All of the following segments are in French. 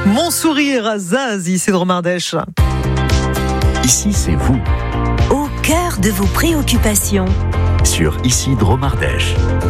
Mon sourire à Zaz, ici Dromardèche. Ici, c'est vous. Au cœur de vos préoccupations. Sur Ici Dromardèche.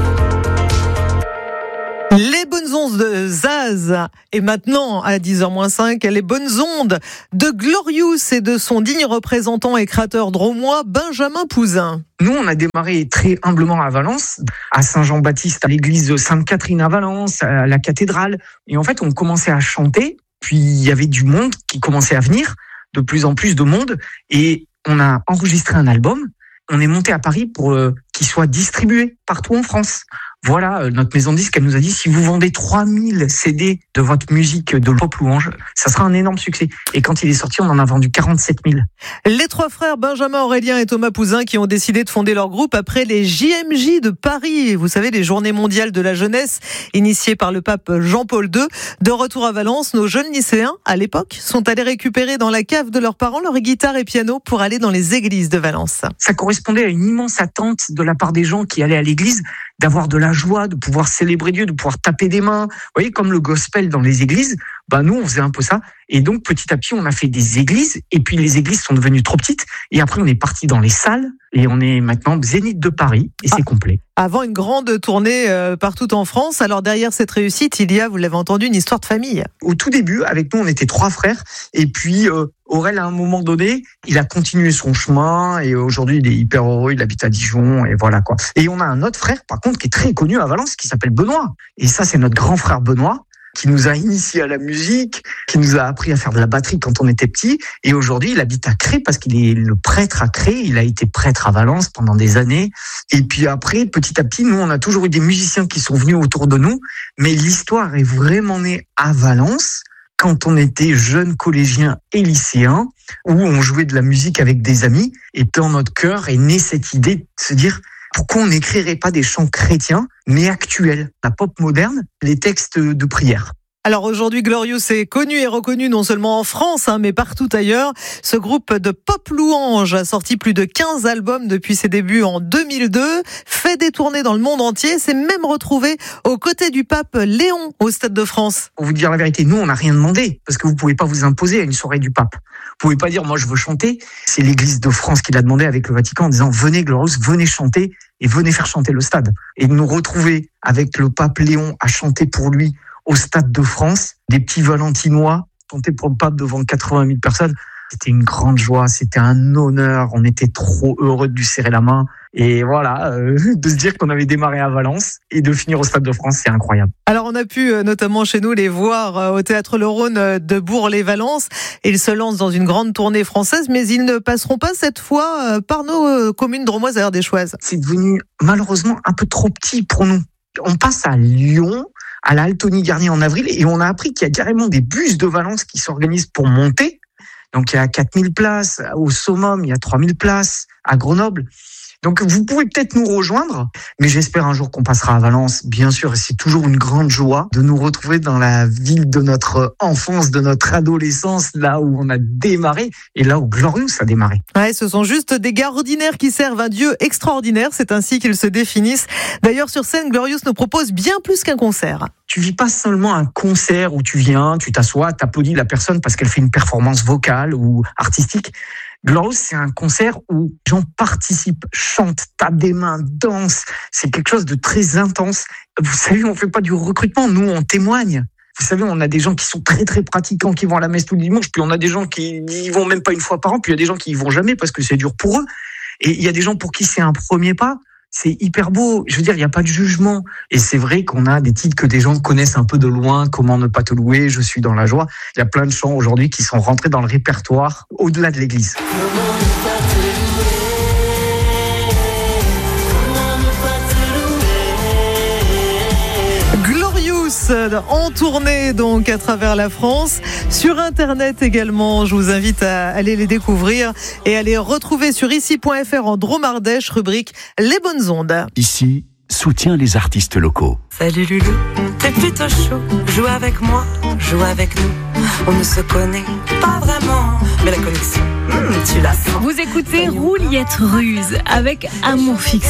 Les bonnes ondes de Zaz. Et maintenant, à 10h-5, les bonnes ondes de Glorious et de son digne représentant et créateur dromois, Benjamin Pouzin. Nous, on a démarré très humblement à Valence, à Saint-Jean-Baptiste, à l'église de Sainte-Catherine à Valence, à la cathédrale. Et en fait, on commençait à chanter. Puis, il y avait du monde qui commençait à venir, de plus en plus de monde. Et on a enregistré un album. On est monté à Paris pour qu'il soit distribué partout en France. Voilà, notre maison de disque, elle nous a dit, si vous vendez 3000 CD de votre musique de pop louange, ça sera un énorme succès. Et quand il est sorti, on en a vendu 47 000. Les trois frères Benjamin, Aurélien et Thomas Pouzin qui ont décidé de fonder leur groupe après les JMJ de Paris. Vous savez, les Journées mondiales de la jeunesse, initiées par le pape Jean-Paul II. De retour à Valence, nos jeunes lycéens, à l'époque, sont allés récupérer dans la cave de leurs parents leurs guitares et pianos pour aller dans les églises de Valence. Ça correspondait à une immense attente de la part des gens qui allaient à l'église, d'avoir de la joie, de pouvoir célébrer Dieu, de pouvoir taper des mains. Vous voyez, comme le gospel dans les églises, nous, on faisait un peu ça. Et donc, petit à petit, on a fait des églises. Et puis, les églises sont devenues trop petites. Et après, on est parti dans les salles. Et on est maintenant Zénith de Paris. Et c'est complet. Avant une grande tournée partout en France. Alors, derrière cette réussite, il y a, vous l'avez entendu, une histoire de famille. Au tout début, avec nous, on était 3 frères. Et puis, Aurel, à un moment donné, il a continué son chemin. Et aujourd'hui, il est hyper heureux. Il habite à Dijon. Et voilà, quoi. Et on a un autre frère, par contre, qui est très connu à Valence, qui s'appelle Benoît. Et ça, c'est notre grand frère Benoît, qui nous a initiés à la musique, qui nous a appris à faire de la batterie quand on était petit. Et aujourd'hui, il habite à Cré parce qu'il est le prêtre à Cré. Il a été prêtre à Valence pendant des années. Et puis après, petit à petit, nous, on a toujours eu des musiciens qui sont venus autour de nous. Mais l'histoire est vraiment née à Valence, quand on était jeunes collégiens et lycéens, où on jouait de la musique avec des amis. Et dans notre cœur est née cette idée de se dire, pourquoi on n'écrirait pas des chants chrétiens, mais actuels, la pop moderne, les textes de prière. Alors aujourd'hui, Glorious est connu et reconnu non seulement en France, mais partout ailleurs. Ce groupe de pop louange a sorti plus de 15 albums depuis ses débuts en 2002, fait des tournées dans le monde entier, s'est même retrouvé aux côtés du pape Léon au Stade de France. Pour vous dire la vérité, nous, on n'a rien demandé, parce que vous pouvez pas vous imposer à une soirée du pape. Vous pouvez pas dire, moi, je veux chanter. C'est l'Église de France qui l'a demandé avec le Vatican en disant, venez Glorious, venez chanter et venez faire chanter le stade. Et de nous retrouver avec le pape Léon à chanter pour lui au Stade de France, des petits Valentinois, chanter pour le pape devant 80 000 personnes. C'était une grande joie, c'était un honneur, on était trop heureux de lui serrer la main. Et voilà, de se dire qu'on avait démarré à Valence et de finir au Stade de France, c'est incroyable. Alors on a pu notamment chez nous les voir au Théâtre Le Rhône de Bourg-les-Valence. Ils se lancent dans une grande tournée française, mais ils ne passeront pas cette fois par nos communes drômoises et ardéchoises. C'est devenu malheureusement un peu trop petit pour nous. On passe à Lyon, à la Altony-Garnier en avril, et on a appris qu'il y a carrément des bus de Valence qui s'organisent pour monter. Donc il y a 4000 places, au Summum, il y a 3000 places, à Grenoble. Donc vous pouvez peut-être nous rejoindre, mais j'espère un jour qu'on passera à Valence. Bien sûr, et c'est toujours une grande joie de nous retrouver dans la ville de notre enfance, de notre adolescence, là où on a démarré et là où Glorious a démarré. Ouais, ce sont juste des gars ordinaires qui servent un Dieu extraordinaire, c'est ainsi qu'ils se définissent. D'ailleurs, sur scène, Glorious nous propose bien plus qu'un concert. Tu vis pas seulement un concert où tu viens, tu t'assois, t'applaudis la personne parce qu'elle fait une performance vocale ou artistique. Glorious, c'est un concert où les gens participent, chantent, tapent des mains, dansent. C'est quelque chose de très intense. Vous savez, on fait pas du recrutement, nous, on témoigne. Vous savez, on a des gens qui sont très, très pratiquants, qui vont à la messe tous les dimanches, puis on a des gens qui y vont même pas une fois par an, puis il y a des gens qui y vont jamais parce que c'est dur pour eux. Et il y a des gens pour qui c'est un premier pas. C'est hyper beau. Je veux dire, il n'y a pas de jugement. Et c'est vrai qu'on a des titres que des gens connaissent un peu de loin. Comment ne pas te louer, je suis dans la joie. Il y a plein de chants aujourd'hui qui sont rentrés dans le répertoire au-delà de l'église. En tournée donc à travers la France, sur internet également. Je vous invite à aller les découvrir et à les retrouver sur ici.fr en Dromardèche, rubrique Les bonnes ondes. Ici, soutient les artistes locaux. Salut Lulu, t'es plutôt chaud. Joue avec moi, joue avec nous. On ne se connaît pas vraiment, mais la connexion, tu la sens. Vous écoutez Rouliette Ruse avec Amour Fixe.